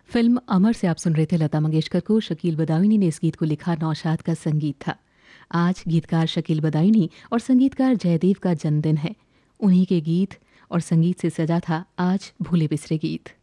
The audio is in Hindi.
फिल्म अमर से आप सुन रहे थे लता मंगेशकर को। शकील बदायूनी ने इस गीत को लिखा, नौशाद का संगीत था। आज गीतकार शकील बदायूनी और संगीतकार जयदेव का जन्मदिन है। उन्हीं के गीत और संगीत से सजा था आज भूले बिसरे गीत।